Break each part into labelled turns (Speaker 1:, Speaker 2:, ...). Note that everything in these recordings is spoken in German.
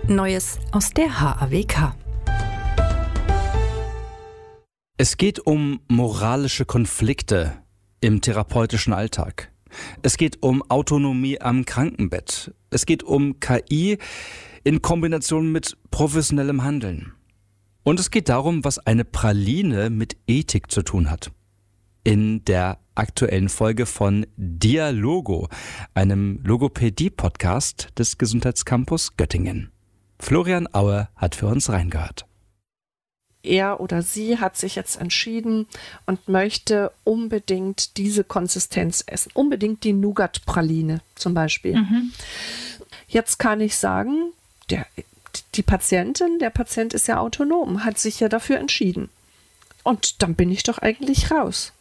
Speaker 1: Neues aus der HAWK.
Speaker 2: Es geht um moralische Konflikte im therapeutischen Alltag. Es geht um Autonomie am Krankenbett. Es geht um KI in Kombination mit professionellem Handeln. Und es geht darum, was eine Praline mit Ethik zu tun hat. In der aktuellen Folge von Dialogo, einem Logopädie-Podcast des Gesundheitscampus Göttingen. Florian Aue hat für uns reingehört.
Speaker 3: Er oder sie hat sich jetzt entschieden und möchte unbedingt diese Konsistenz essen. Unbedingt die Nougat-Praline zum Beispiel. Jetzt kann ich sagen, der Patient ist ja autonom, hat sich ja dafür entschieden. Und dann bin ich doch eigentlich raus.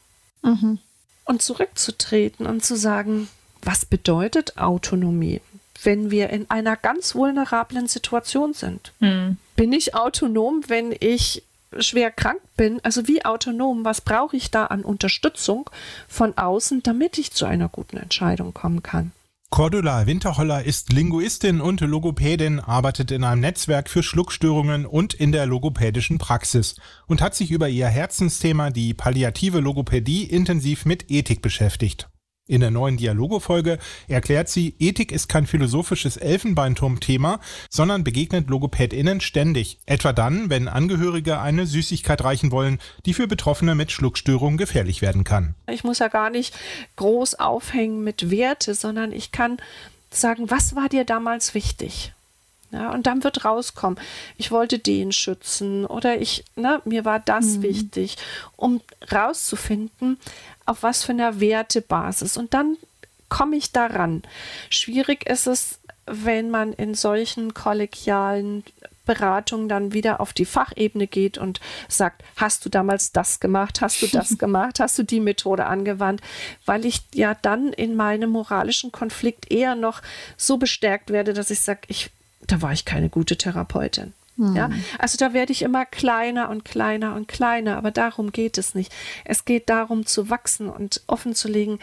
Speaker 3: Und zurückzutreten und zu sagen, was bedeutet Autonomie, wenn wir in einer ganz vulnerablen Situation sind? Bin ich autonom, wenn ich schwer krank bin? Also wie autonom, was brauche ich da an Unterstützung von außen, damit ich zu einer guten Entscheidung kommen kann?
Speaker 4: Cordula Winterholler ist Linguistin und Logopädin, arbeitet in einem Netzwerk für Schluckstörungen und in der logopädischen Praxis und hat sich über ihr Herzensthema, die palliative Logopädie, intensiv mit Ethik beschäftigt. In der neuen Dialogo-Folge erklärt sie, Ethik ist kein philosophisches Elfenbeinturm-Thema, sondern begegnet LogopädInnen ständig. Etwa dann, wenn Angehörige eine Süßigkeit reichen wollen, die für Betroffene mit Schluckstörungen gefährlich werden kann.
Speaker 3: Ich muss ja gar nicht groß aufhängen mit Werte, sondern ich kann sagen, was war dir damals wichtig? Ja, und dann wird rauskommen, ich wollte den schützen oder mir war das wichtig, um rauszufinden, auf was für einer Wertebasis. Und dann komme ich daran. Schwierig ist es, wenn man in solchen kollegialen Beratungen dann wieder auf die Fachebene geht und sagt, hast du damals das gemacht, hast du das gemacht, hast du die Methode angewandt, weil ich ja dann in meinem moralischen Konflikt eher noch so bestärkt werde, dass ich sage, da war ich keine gute Therapeutin. Ja, also da werde ich immer kleiner und kleiner und kleiner, aber darum geht es nicht. Es geht darum zu wachsen und offenzulegen,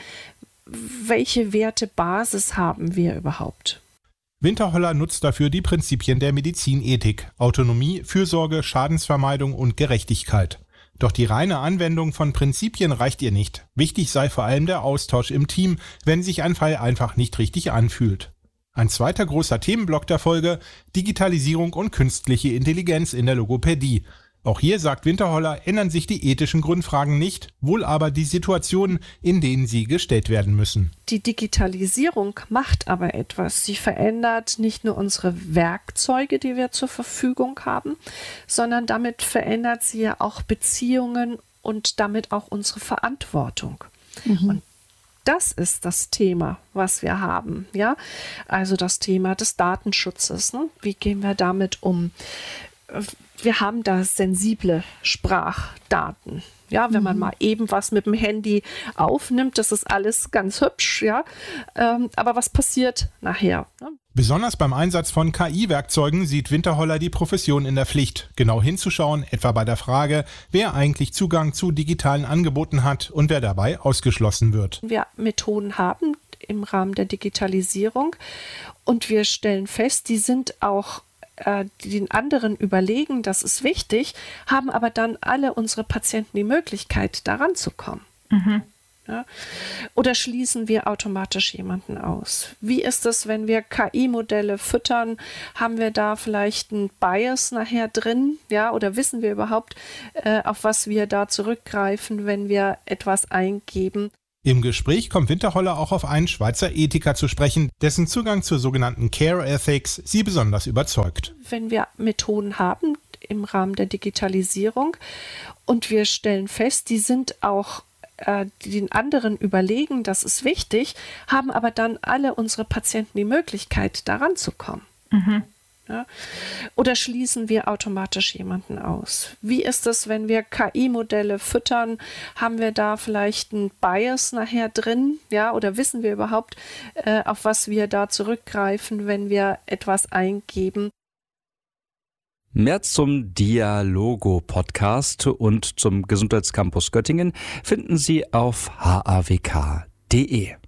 Speaker 3: welche Wertebasis haben wir überhaupt.
Speaker 4: Winterholler nutzt dafür die Prinzipien der Medizinethik: Autonomie, Fürsorge, Schadensvermeidung und Gerechtigkeit. Doch die reine Anwendung von Prinzipien reicht ihr nicht. Wichtig sei vor allem der Austausch im Team, wenn sich ein Fall einfach nicht richtig anfühlt. Ein zweiter großer Themenblock der Folge: Digitalisierung und künstliche Intelligenz in der Logopädie. Auch hier, sagt Winterholler, ändern sich die ethischen Grundfragen nicht, wohl aber die Situationen, in denen sie gestellt werden müssen.
Speaker 3: Die Digitalisierung macht aber etwas. Sie verändert nicht nur unsere Werkzeuge, die wir zur Verfügung haben, sondern damit verändert sie ja auch Beziehungen und damit auch unsere Verantwortung. Und das ist das Thema, was wir haben, ja. Also das Thema des Datenschutzes. Ne? Wie gehen wir damit um? Wir haben da sensible Sprachdaten. Ja, wenn man mal eben was mit dem Handy aufnimmt, das ist alles ganz hübsch, ja. Aber was passiert nachher? Ne?
Speaker 4: Besonders beim Einsatz von KI-Werkzeugen sieht Winterholler die Profession in der Pflicht, genau hinzuschauen, etwa bei der Frage, wer eigentlich Zugang zu digitalen Angeboten hat und wer dabei ausgeschlossen wird.
Speaker 3: Wir Methoden haben im Rahmen der Digitalisierung und wir stellen fest, die sind auch den anderen überlegen, das ist wichtig, haben aber dann alle unsere Patienten die Möglichkeit, daran zu kommen. Ja? Oder schließen wir automatisch jemanden aus? Wie ist es, wenn wir KI-Modelle füttern? Haben wir da vielleicht einen Bias nachher drin? Ja? Oder wissen wir überhaupt, auf was wir da zurückgreifen, wenn wir etwas eingeben?
Speaker 4: Im Gespräch kommt Winterholler auch auf einen Schweizer Ethiker zu sprechen, dessen Zugang zur sogenannten Care Ethics sie besonders überzeugt.
Speaker 3: Wenn wir Methoden haben im Rahmen der Digitalisierung und wir stellen fest, die sind auch den anderen überlegen, das ist wichtig, haben aber dann alle unsere Patienten die Möglichkeit, daran zu kommen. Ja? Oder schließen wir automatisch jemanden aus? Wie ist es, wenn wir KI-Modelle füttern? Haben wir da vielleicht einen Bias nachher drin? Ja? Oder wissen wir überhaupt, auf was wir da zurückgreifen, wenn wir etwas eingeben?
Speaker 2: Mehr zum Dialogo-Podcast und zum Gesundheitscampus Göttingen finden Sie auf hawk.de.